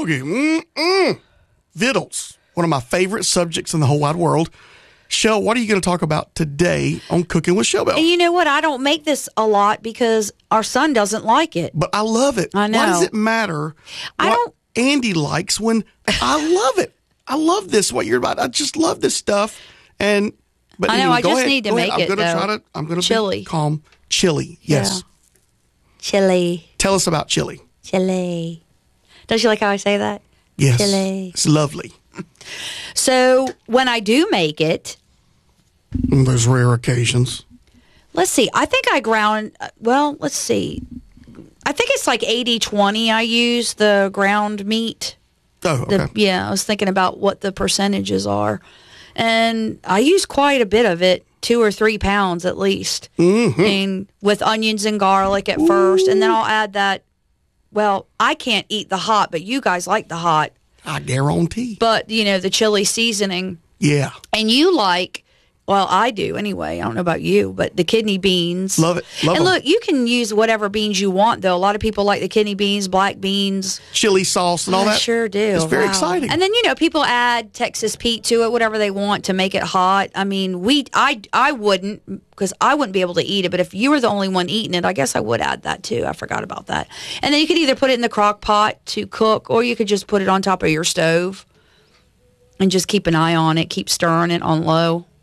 pierogi. Vittles, one of my favorite subjects in the whole wide world. Shell, what are you going to talk about today on Cooking with Shell Bell? And you know what? I don't make this a lot because our son doesn't like it. But I love it. I know. Why does it matter what Andy likes when I love it? I love this, what you're about. I just love this stuff. But I know, anyway, I just need to make it, I'm going to chili. be calm. Chili, yes. Yeah. Chili. Tell us about chili. Chili. Don't you like how I say that? Yes. Chili. It's lovely. So when I do make it, there's rare occasions. Let's see. I think I let's see. I think it's like 80-20 I use the ground meat. Oh, okay. I was thinking about what the percentages are. And I use quite a bit of it, 2 or 3 pounds at least. Mm-hmm. And with onions and garlic at first. And then I'll add that. Well, I can't eat the hot, but you guys like the hot. I guarantee. But, the chili seasoning. Yeah. And you like, well, I do anyway. I don't know about you, but the kidney beans. Love it. Love and them. look, you can use whatever beans you want, though. A lot of people like the kidney beans, black beans. Chili sauce and all that. I sure do. It's very exciting. And then, people add Texas Pete to it, whatever they want to make it hot. I mean, I wouldn't, because I wouldn't be able to eat it. But if you were the only one eating it, I guess I would add that too. I forgot about that. And then you could either put it in the crock pot to cook, or you could just put it on top of your stove and just keep an eye on it, keep stirring it on low.